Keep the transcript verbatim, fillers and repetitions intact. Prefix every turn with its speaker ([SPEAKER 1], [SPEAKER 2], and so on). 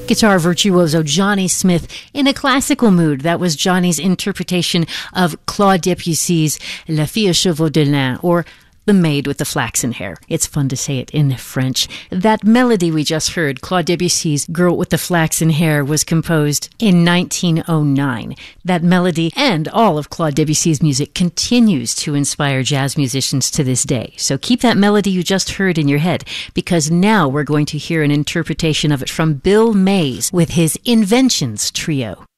[SPEAKER 1] Guitar virtuoso Johnny Smith in a classical mood. That was Johnny's interpretation of Claude Debussy's La Fille aux cheveux de lin, or The Maid with the Flaxen Hair. It's fun to say it in French. That melody we just heard, Claude Debussy's Girl with the Flaxen Hair, was composed in nineteen oh nine. That melody and all of Claude Debussy's music continues to inspire jazz musicians to this day. So keep that melody you just heard in your head, because now we're going to hear an interpretation of it from Bill Mays with his Inventions Trio.